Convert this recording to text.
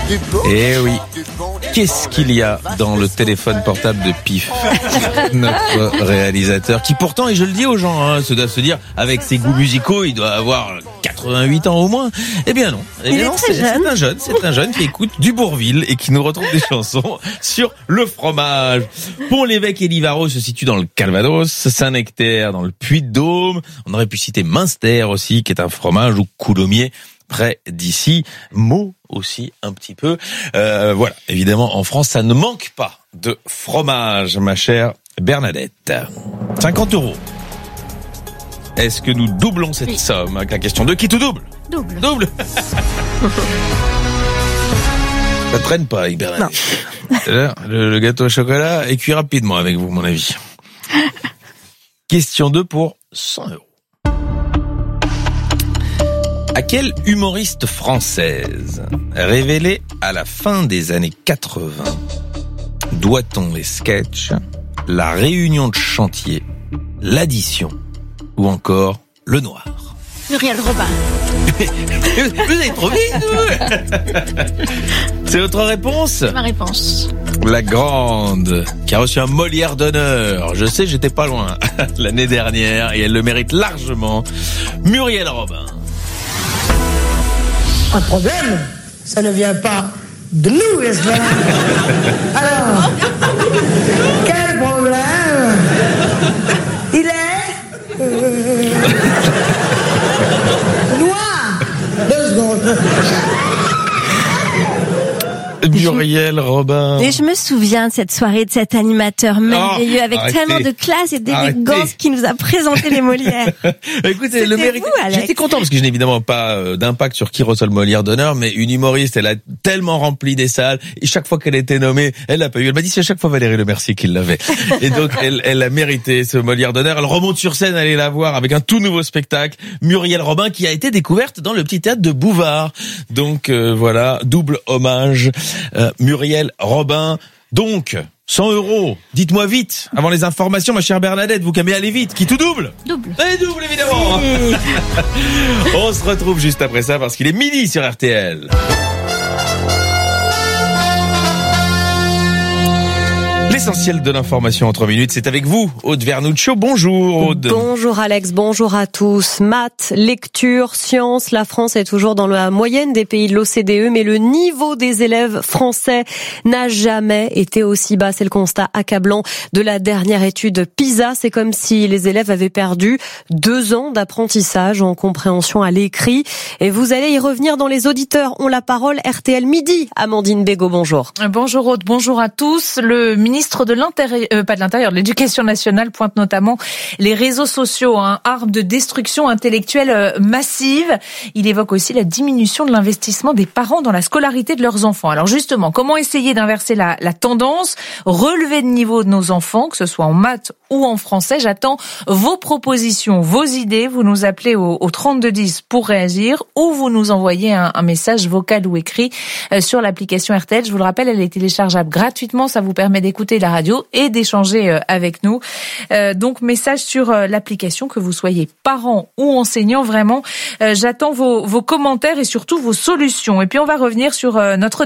Eh oui. Qu'est-ce qu'il y a dans le téléphone portable de Pif, notre réalisateur, qui pourtant, et je le dis aux gens, se doivent se dire, avec ses goûts musicaux, il doit avoir 88 ans au moins. Eh bien non. C'est un jeune qui écoute du Bourvil et qui nous retrouve des chansons sur le fromage. Pont-l'Évêque et Livarot se situent dans le Calvados, Saint-Nectaire dans le Puy-de-Dôme. On aurait pu citer Münster aussi, qui est un fromage, ou Coulommiers, près d'ici, Meaux aussi un petit peu. Voilà, évidemment en France, ça ne manque pas de fromage, ma chère Bernadette. 50 €. Est-ce que nous doublons cette somme avec la question de qui tout double? Double. Ça traîne pas avec Bernadette. Le gâteau au chocolat est cuit rapidement avec vous, mon avis. Question 2 pour 100 €. À quelle humoriste française, révélée à la fin des années 80, doit-on les sketchs, la réunion de chantier, l'addition ou encore le noir? Muriel Robin. Vous avez trop vite. C'est votre réponse? C'est ma réponse. La grande, qui a reçu un Molière d'honneur. Je sais, j'étais pas loin l'année dernière et elle le mérite largement. Muriel Robin. Un problème, ça ne vient pas de nous, n'est-ce pas? Alors, quel problème? Il est noir. 2 secondes. Muriel Robin. Et je me souviens de cette soirée, de cet animateur merveilleux avec tellement de classe et d'élégance qui nous a présenté les Molières. Écoutez, le mérite. J'étais content parce que je n'ai évidemment pas d'impact sur qui reçoit le Molière d'honneur, mais une humoriste, elle a tellement rempli des salles et chaque fois qu'elle était nommée, elle l'a pas eu. Elle m'a dit c'est à chaque fois Valérie Lemercier qui l'avait. Et donc elle a mérité ce Molière d'honneur. Elle remonte sur scène, allez la voir avec un tout nouveau spectacle. Muriel Robin qui a été découverte dans le petit théâtre de Bouvard. Donc voilà, double hommage. Muriel Robin. Donc, 100 €. Dites-moi vite, avant les informations, ma chère Bernadette, vous qui aimez aller vite. Qui tout double? Double. Et double, évidemment. On se retrouve juste après ça parce qu'il est midi sur RTL. L'essentiel de l'information en 3 minutes, c'est avec vous, Aude Vernuccio. Bonjour, Aude. Bonjour, Alex. Bonjour à tous. Maths, lecture, sciences. La France est toujours dans la moyenne des pays de l'OCDE, mais le niveau des élèves français n'a jamais été aussi bas. C'est le constat accablant de la dernière étude PISA. C'est comme si les élèves avaient perdu 2 ans d'apprentissage en compréhension à l'écrit. Et vous allez y revenir dans Les Auditeurs ont la parole. RTL Midi. Amandine Bégaud, bonjour. Bonjour Aude, bonjour à tous. Le ministre de de l'Éducation nationale pointe notamment les réseaux sociaux, arme de destruction intellectuelle massive. Il évoque aussi la diminution de l'investissement des parents dans la scolarité de leurs enfants. Alors justement, comment essayer d'inverser la tendance, relever le niveau de nos enfants, que ce soit en maths ou en français? J'attends vos propositions, vos idées. Vous nous appelez au 3210 pour réagir ou vous nous envoyez un message vocal ou écrit sur l'application RTL. Je vous le rappelle, elle est téléchargeable gratuitement. Ça vous permet d'écouter la radio et d'échanger avec nous. Donc, message sur l'application, que vous soyez parents ou enseignants, vraiment. J'attends vos commentaires et surtout vos solutions. Et puis, on va revenir sur notre